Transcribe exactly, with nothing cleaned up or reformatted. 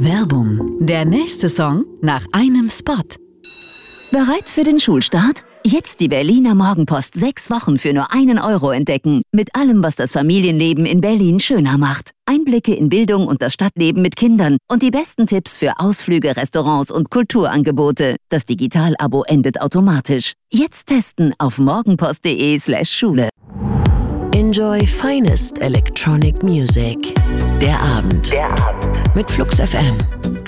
Werbung. Der nächste Song nach einem Spot. Bereit für den Schulstart? Jetzt die Berliner Morgenpost sechs Wochen für nur einen Euro entdecken. Mit allem, was das Familienleben in Berlin schöner macht. Einblicke in Bildung und das Stadtleben mit Kindern und die besten Tipps für Ausflüge, Restaurants und Kulturangebote. Das Digital-Abo endet automatisch. Jetzt testen auf morgenpost.de slash Schule. Enjoy finest electronic music. Der Abend. Der Abend. Mit Flux F M.